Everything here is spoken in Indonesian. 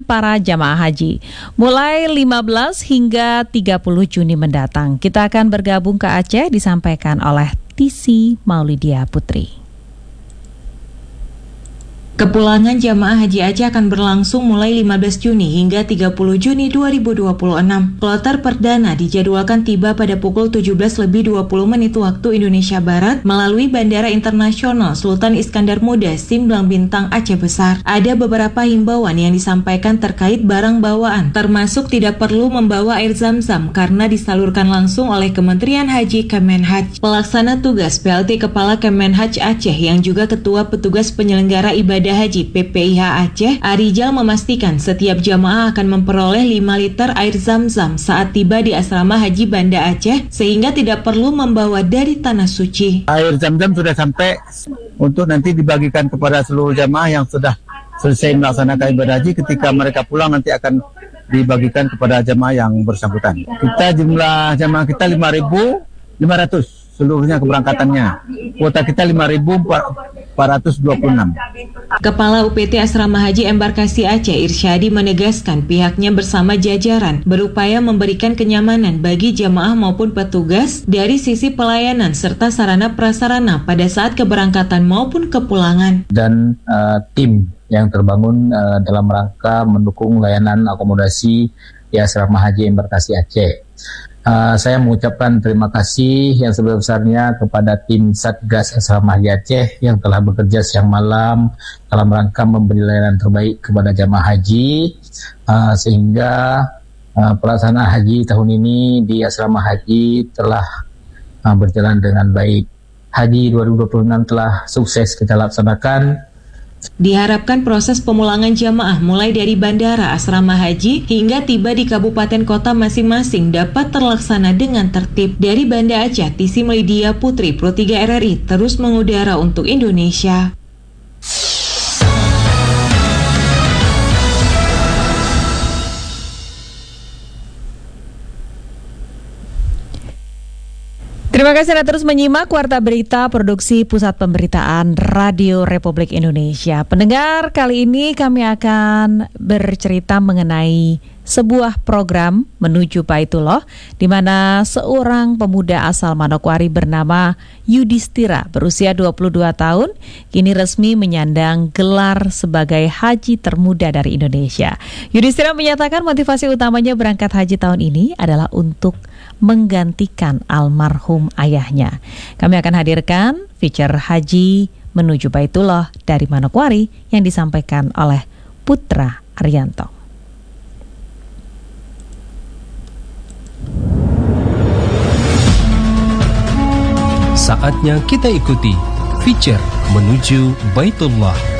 para jamaah haji mulai 15 hingga 30 Juni mendatang. Kita akan bergabung ke Aceh, disampaikan oleh Tisi Maulidia Putri. Kepulangan jamaah haji Aceh akan berlangsung mulai 15 Juni hingga 30 Juni 2026. Kloter perdana dijadwalkan tiba pada pukul 17.20 waktu Indonesia Barat melalui Bandara Internasional Sultan Iskandar Muda Simblang Bintang Aceh Besar. Ada beberapa himbauan yang disampaikan terkait barang bawaan, termasuk tidak perlu membawa air zam-zam karena disalurkan langsung oleh Kementerian Haji Kemenhaj. Pelaksana tugas PLT Kepala Kemenhaj Aceh yang juga Ketua Petugas Penyelenggara Ibadah Haji PPIH Aceh, Arijal memastikan setiap jamaah akan memperoleh 5 liter air zam-zam saat tiba di asrama haji Banda Aceh sehingga tidak perlu membawa dari tanah suci. Air zam-zam sudah sampai untuk nanti dibagikan kepada seluruh jamaah yang sudah selesai melaksanakan ibadah haji. Ketika mereka pulang nanti akan dibagikan kepada jamaah yang bersangkutan. Kita jumlah jamaah kita 5.500 seluruhnya keberangkatannya. Kuota kita 5.426. Kepala UPT Asrama Haji Embarkasi Aceh Irsyadi menegaskan pihaknya bersama jajaran berupaya memberikan kenyamanan bagi jamaah maupun petugas dari sisi pelayanan serta sarana prasarana pada saat keberangkatan maupun kepulangan. Dan tim yang terbangun dalam rangka mendukung layanan akomodasi di Asrama Haji Embarkasi Aceh. Saya mengucapkan terima kasih yang sebesar-besarnya kepada tim Satgas Asrama Haji Aceh yang telah bekerja siang malam dalam rangka memberi layanan terbaik kepada jamaah haji, sehingga pelaksanaan haji tahun ini di Asrama Haji telah berjalan dengan baik. Haji 2026 telah sukses kita laksanakan. Diharapkan proses pemulangan jamaah mulai dari bandara asrama haji hingga tiba di kabupaten kota masing-masing dapat terlaksana dengan tertib. Dari Banda Aceh, Tisi Maulidia Putri, Pro 3 RRI terus mengudara untuk Indonesia. Terima kasih Anda terus menyimak Warta Berita Produksi Pusat Pemberitaan Radio Republik Indonesia. Pendengar, kali ini kami akan bercerita mengenai sebuah program menuju Baitullah di mana seorang pemuda asal Manokwari bernama Yudhistira berusia 22 tahun kini resmi menyandang gelar sebagai haji termuda dari Indonesia. Yudhistira menyatakan motivasi utamanya berangkat haji tahun ini adalah untuk menggantikan almarhum ayahnya. Kami akan hadirkan feature haji menuju Baitullah dari Manokwari yang disampaikan oleh Putra Arianto. Saatnya kita ikuti feature menuju Baitullah.